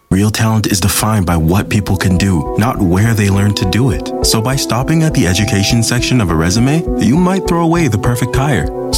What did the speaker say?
Real talent is defined by what people can do, not where they learn to do it. So by stopping at the education section of a resume, you might throw away the perfect hire.